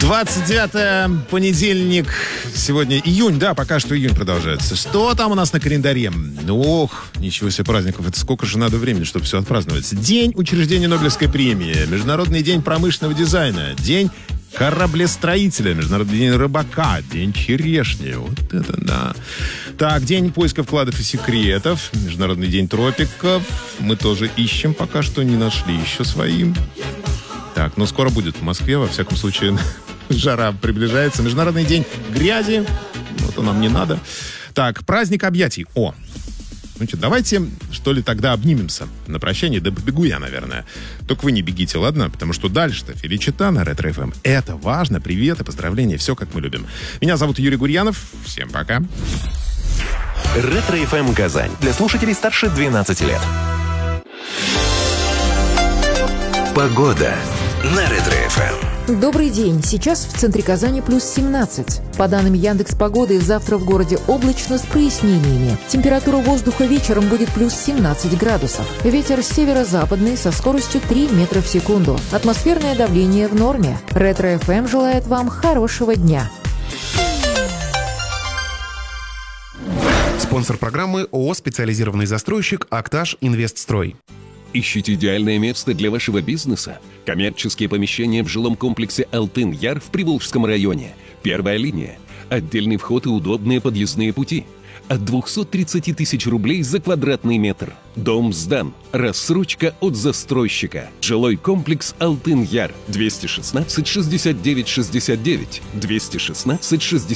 29 понедельник. Сегодня июнь, да, пока что июнь продолжается. Что там у нас на календаре? Ох, ничего себе праздников. Это сколько же надо времени, чтобы все отпраздновать. День учреждения Нобелевской премии, Международный день промышленного дизайна, День кораблестроителя, Международный день рыбака, День черешни. Вот это да. Так, День поиска вкладов и секретов, Международный день тропиков. Мы тоже ищем, пока что не нашли еще своим. Так, ну скоро будет в Москве, во всяком случае, жара приближается. Международный день грязи, вот нам не надо. Так, праздник объятий. Ну что, давайте, что ли, тогда обнимемся на прощание. Да побегу я, наверное. Только вы не бегите, ладно? Потому что дальше-то Феличита на Ретро ФМ. Это важно. Привет и поздравления. Все, как мы любим. Меня зовут Юрий Гурьянов. Всем пока. Ретро ФМ Казань. Для слушателей старше 12 лет. Погода на Ретро ФМ. Добрый день. Сейчас в центре Казани плюс 17. По данным Яндекс.Погоды, завтра в городе облачно с прояснениями. Температура воздуха вечером будет плюс 17 градусов. Ветер северо-западный со скоростью 3 метра в секунду. Атмосферное давление в норме. Ретро ФМ желает вам хорошего дня. Спонсор программы ООО «Специализированный застройщик Актаж Инвестстрой». Ищите идеальное место для вашего бизнеса? Коммерческие помещения в жилом комплексе «Алтын-Яр» в Приволжском районе. Первая линия. Отдельный вход и удобные подъездные пути. От 230 тысяч рублей за квадратный метр. Дом сдан. Рассрочка от застройщика. Жилой комплекс «Алтын-Яр». 216 69 69. 216 69